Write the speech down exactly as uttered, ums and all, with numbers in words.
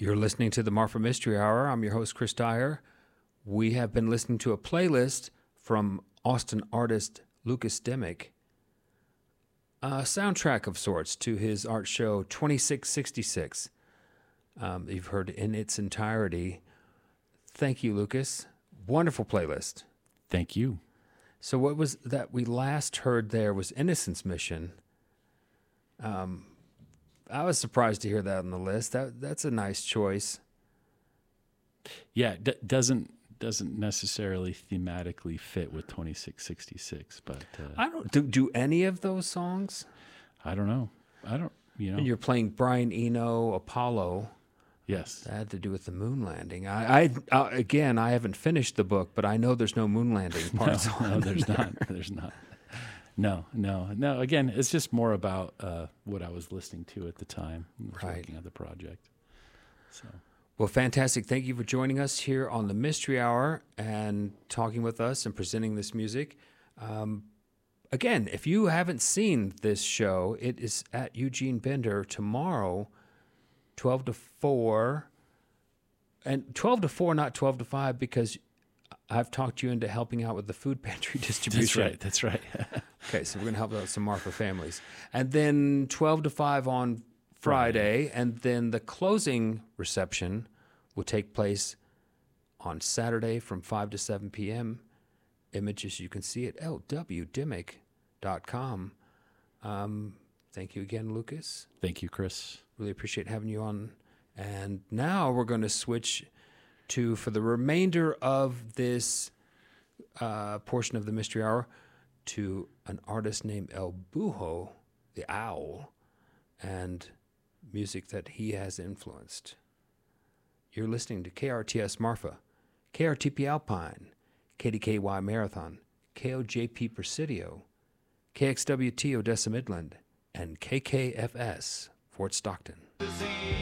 You're listening to the Marfa Mystery Hour. I'm your host, Chris Dyer. We have been listening to a playlist from Austin artist Lucas Dimick, a soundtrack of sorts to his art show twenty-six sixty-six. Um, you've heard in its entirety. Thank you, Lucas. Wonderful playlist. Thank you. So what was that we last heard there was Innocence Mission. Um, I was surprised to hear that on the list. That That's a nice choice. Yeah, d- doesn't doesn't necessarily thematically fit with twenty-six sixty-six, but uh, I don't do, do any of those songs. I don't know. I don't, you know. And you're playing Brian Eno, Apollo. Yes. That had to do with the moon landing. I, I uh, again, I haven't finished the book, but I know there's no moon landing parts. no, no, there's there. not. There's not. No, no, no. Again, it's just more about uh, what I was listening to at the time, right. Working on the project. So, well, fantastic. Thank you for joining us here on the Mystery Hour and talking with us and presenting this music. Um, again, if you haven't seen this show, it is at Eugene Bender tomorrow, twelve to four, and twelve to four, not twelve to five, because I've talked you into helping out with the food pantry distribution. That's right. That's right. Okay, so we're going to help out some Marfa families. And then twelve to five on Friday, and then the closing reception will take place on Saturday from five to seven p.m. Images you can see at l w dimick dot com. Um, thank you again, Lucas. Thank you, Chris. Really appreciate having you on. And now we're going to switch to, for the remainder of this uh, portion of the Mystery Hour, to an artist named El Buho, the Owl, and music that he has influenced. You're listening to K R T S Marfa, K R T P Alpine, K D K Y Marathon, K O J P Presidio, K X W T Odessa Midland, and K K F S Fort Stockton.